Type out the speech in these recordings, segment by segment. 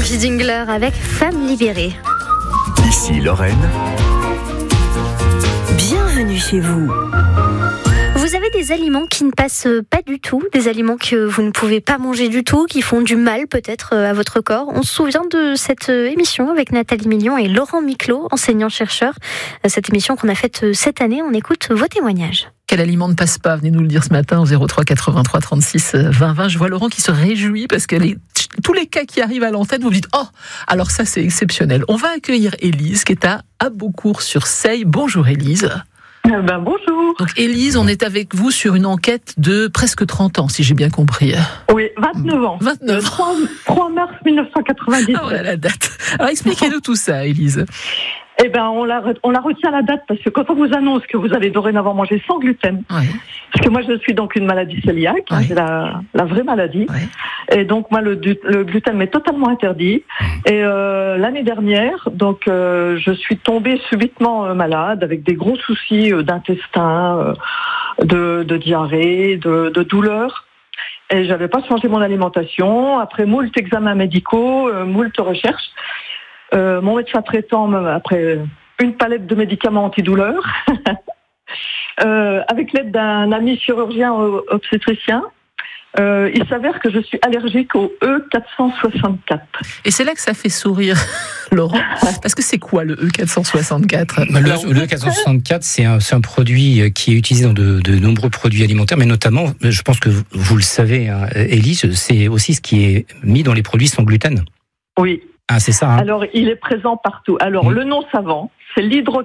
Serge Zingler avec Femme libérée. Ici Lorraine. Bienvenue chez vous. Vous avez des aliments qui ne passent pas du tout, des aliments que vous ne pouvez pas manger du tout, qui font du mal peut-être à votre corps. On se souvient de cette émission avec Nathalie Million et Laurent Miclot, enseignant-chercheur. Cette émission qu'on a faite cette année, on écoute vos témoignages. Quel aliment ne passe pas? Venez nous le dire ce matin au 03 83 36 20 20. Je vois Laurent qui se réjouit parce que tous les cas qui arrivent à l'antenne, vous vous dites « Oh, alors ça c'est exceptionnel ». On va accueillir Élise qui est à Beaucourt-sur-Seille. Bonjour Élise. Bonjour. Donc Élise, on est avec vous sur une enquête de presque 30 ans, si j'ai bien compris. Oui, 29 ans. 29 ans. 3 mars 1990. Ah ouais, la date. Alors expliquez-nous tout ça, Élise. Eh ben, on la retient la date parce que quand on vous annonce que vous allez dorénavant manger sans gluten, parce que moi je suis donc une maladie cœliaque, c'est la vraie maladie, et donc moi le gluten m'est totalement interdit. Et l'année dernière, donc je suis tombée subitement malade avec des gros soucis d'intestin, de diarrhée, de douleurs. Et j'avais pas changé mon alimentation. Après moult examens médicaux, moult recherches. Mon médecin traitant, après une palette de médicaments antidouleurs, avec l'aide d'un ami chirurgien obstétricien, il s'avère que je suis allergique au E464. Et c'est là que ça fait sourire, Laurent, parce que c'est quoi le E464? Le E464, c'est un produit qui est utilisé dans de nombreux produits alimentaires, mais notamment, je pense que vous le savez, hein, Élise, c'est aussi ce qui est mis dans les produits sans gluten. Oui. Ah, c'est ça. Hein. Alors, il est présent partout. Alors, le nom savant, c'est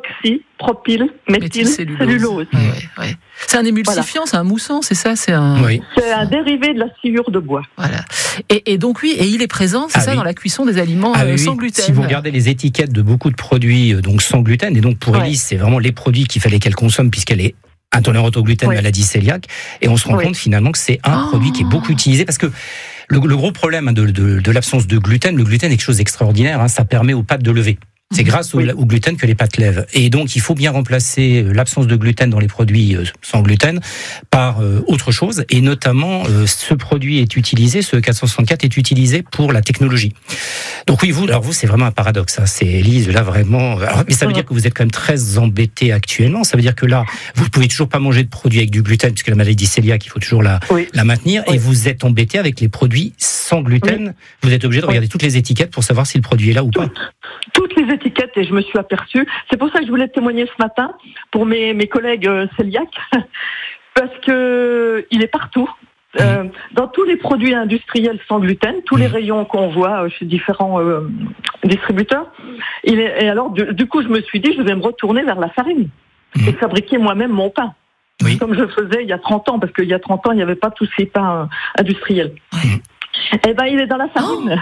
l'hydroxypropylméthylcellulose. Ouais. C'est un émulsifiant, c'est un moussant, c'est ça? C'est un dérivé de la sciure de bois. Voilà. Et donc, oui, et il est présent, c'est ça, dans la cuisson des aliments sans gluten. Si vous regardez les étiquettes de beaucoup de produits donc sans gluten, et donc pour Élise, c'est vraiment les produits qu'il fallait qu'elle consomme puisqu'elle est intolérante au gluten, maladie cœliaque, et on se rend compte finalement que c'est un produit qui est beaucoup utilisé parce que le gros problème de l'absence de gluten, le gluten est quelque chose d'extraordinaire, ça permet aux pâtes de lever. C'est grâce au gluten que les pâtes lèvent. Et donc, il faut bien remplacer l'absence de gluten dans les produits sans gluten par autre chose. Et notamment, ce produit est utilisé, ce 464 est utilisé pour la technologie. Donc oui, vous, c'est vraiment un paradoxe. C'est Élise, là, vraiment. Mais ça veut dire que vous êtes quand même très embêté actuellement. Ça veut dire que là, vous ne pouvez toujours pas manger de produits avec du gluten, puisque la maladie cœliaque, il faut toujours la maintenir. Et vous êtes embêté avec les produits sans gluten. Vous êtes obligé de regarder toutes les étiquettes pour savoir si le produit est là ou pas. Toutes les étiquettes, et je me suis aperçue. C'est pour ça que je voulais témoigner ce matin pour mes collègues cœliaques, parce que il est partout. Dans tous les produits industriels sans gluten, tous les rayons qu'on voit chez différents distributeurs, et alors du coup je me suis dit je vais me retourner vers la farine et fabriquer moi-même mon pain. Comme je faisais il y a 30 ans, parce qu'il y a 30 ans il n'y avait pas tous ces pains industriels. Eh ben il est dans la farine.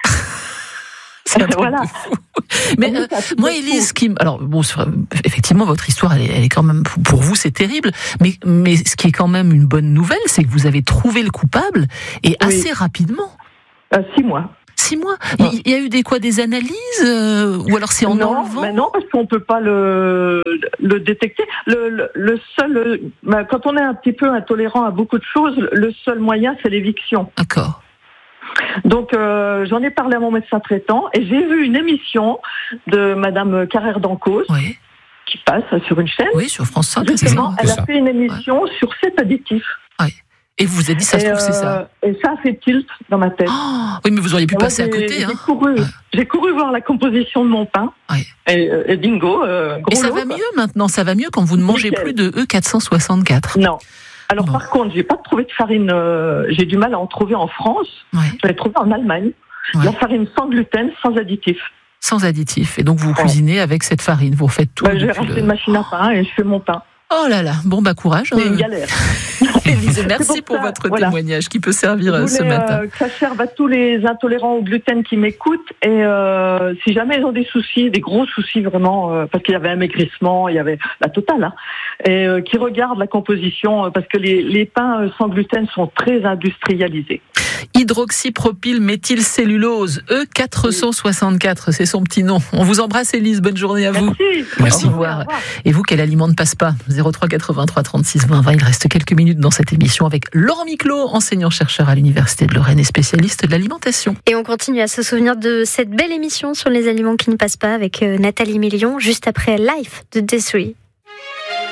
Voilà. Mais moi, Élise, effectivement, votre histoire, elle est quand même, pour vous, c'est terrible. Mais ce qui est quand même une bonne nouvelle, c'est que vous avez trouvé le coupable et assez rapidement. 6 mois. 6 mois. Il y a eu des analyses ou alors c'est en enlevant? Non, parce qu'on peut pas le détecter. Le seul, quand on est un petit peu intolérant à beaucoup de choses, le seul moyen, c'est l'éviction. D'accord. Donc j'en ai parlé à mon médecin traitant et j'ai vu une émission de Madame Carrère d'Encausse qui passe sur une chaîne. Oui, sur France 5. Justement, elle a fait une émission sur 7 additifs. Et vous vous êtes dit, ça se trouve, c'est ça. Et ça a fait tilt dans ma tête. Oui, mais vous auriez pu passer à côté. J'ai couru voir la composition de mon pain. Et bingo. Et ça va mieux maintenant. Ça va mieux quand vous ne mangez plus de E464. Non. Alors par contre, j'ai pas trouvé de farine. J'ai du mal à en trouver en France. Je l'ai trouvé en Allemagne. La farine sans gluten, sans additifs. Sans additifs. Et donc vous cuisinez avec cette farine. Vous refaites tout. J'ai racheté une machine à pain et je fais mon pain. Oh là là, courage. C'est une galère. Élise, merci pour votre témoignage qui peut servir ce matin. Que ça serve à tous les intolérants au gluten qui m'écoutent et si jamais ils ont des soucis, des gros soucis vraiment, parce qu'il y avait un maigrissement, il y avait la totale, et qui regardent la composition parce que les pains sans gluten sont très industrialisés. Hydroxypropylméthylcellulose, E464, c'est son petit nom. On vous embrasse Élise, bonne journée à vous. Merci. Au revoir. Et vous, quel aliment ne passe pas? 03 83 36 20 20. Il reste quelques minutes dans cette émission avec Laurent Miclot, enseignant-chercheur à l'Université de Lorraine et spécialiste de l'alimentation. Et on continue à se souvenir de cette belle émission sur les aliments qui ne passent pas avec Nathalie Million, juste après Life de Desiree.